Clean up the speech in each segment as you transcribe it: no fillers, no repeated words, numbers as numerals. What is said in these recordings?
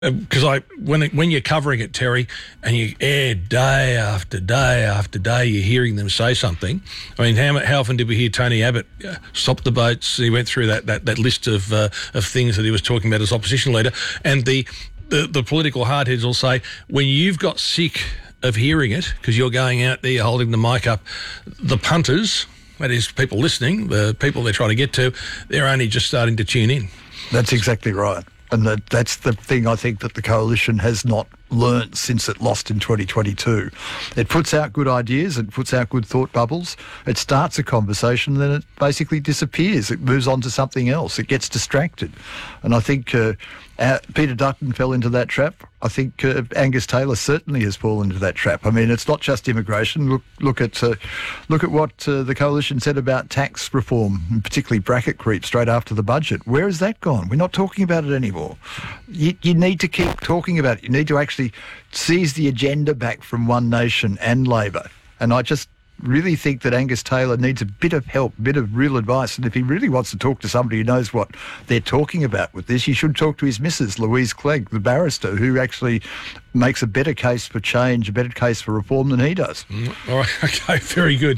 Because when you're covering it, Terry, and you air day after day after day, you're hearing them say something. I mean, how often did we hear Tony Abbott stop the boats? He went through that list of things that he was talking about as opposition leader, and the political hardheads will say, when you've got sick of hearing it because you're going out there holding the mic up, the punters, that is people listening, the people they're trying to get to, they're only just starting to tune in. That's exactly right. And that's the thing I think that the Coalition has not learnt since it lost in 2022. It puts out good ideas, it puts out good thought bubbles, it starts a conversation, then it basically disappears. It moves on to something else. It gets distracted. And I think Peter Dutton fell into that trap. I think Angus Taylor certainly has fallen into that trap. I mean, it's not just immigration. Look at what the Coalition said about tax reform, and particularly bracket creep straight after the budget. Where has that gone? We're not talking about it anymore. You need to keep talking about it. You need to actually seize the agenda back from One Nation and Labor. And I just really think that Angus Taylor needs a bit of help, a bit of real advice. And if he really wants to talk to somebody who knows what they're talking about with this, he should talk to his missus, Louise Clegg, the barrister, who actually makes a better case for change, a better case for reform than he does. All right, okay, very good.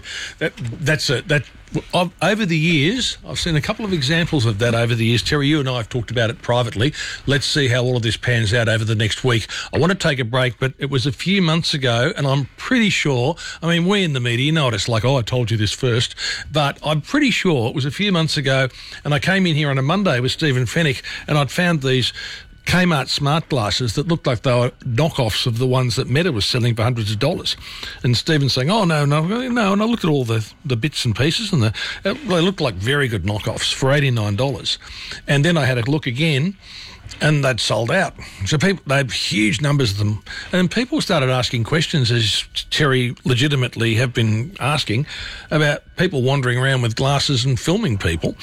Over the years, I've seen a couple of examples of that over the years. Terry, you and I have talked about it privately. Let's see how all of this pans out over the next week. I want to take a break, but it was a few months ago, and I'm pretty sure, I mean, we in the media, you know what it's like, I told you this first, but I'm pretty sure it was a few months ago, and I came in here on a Monday with Stephen Fennick, and I'd found these Kmart smart glasses that looked like they were knockoffs of the ones that Meta was selling for hundreds of dollars. And Stephen's saying, no. And I looked at all the bits and pieces, and they looked like very good knockoffs for $89. And then I had a look again, and they'd sold out. So they had huge numbers of them. And people started asking questions, as Terry legitimately have been asking, about people wandering around with glasses and filming people.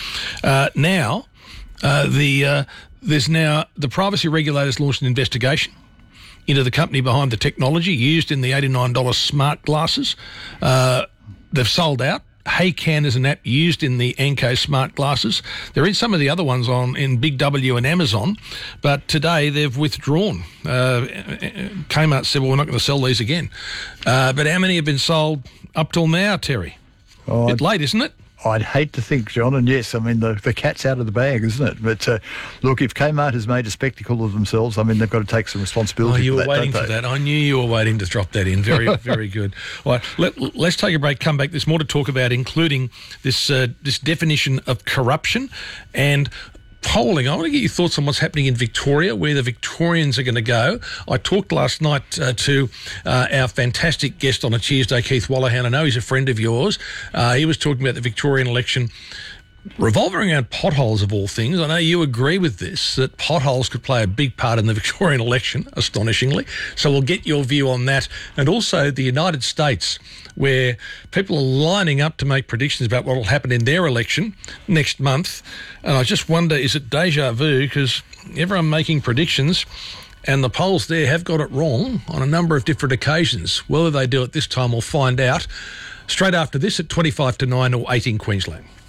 There's now the privacy regulators launched an investigation into the company behind the technology used in the $89 smart glasses. They've sold out. Heycan is an app used in the Anko smart glasses. There is some of the other ones in Big W and Amazon, but today they've withdrawn. Kmart said, well, we're not going to sell these again. But how many have been sold up till now, Terry? A bit late, isn't it? I'd hate to think, John, and yes, I mean, the cat's out of the bag, isn't it? But look, if Kmart has made a spectacle of themselves, I mean, they've got to take some responsibility for that, don't they? You were waiting for that. I knew you were waiting to drop that in. Very, very good. All right, let's take a break, come back. There's more to talk about, including this definition of corruption and polling. I want to get your thoughts on what's happening in Victoria, where the Victorians are going to go. I talked last night to our fantastic guest on a Tuesday, Keith Wallahan. I know he's a friend of yours. He was talking about the Victorian election revolving around potholes, of all things. I know you agree with this, that potholes could play a big part in the Victorian election, astonishingly. So we'll get your view on that. And also the United States, where people are lining up to make predictions about what will happen in their election next month. And I just wonder, is it deja vu? Because everyone making predictions, and the polls there have got it wrong on a number of different occasions. Whether they do it this time, we'll find out straight after this at 25 to 9 or 8 in Queensland.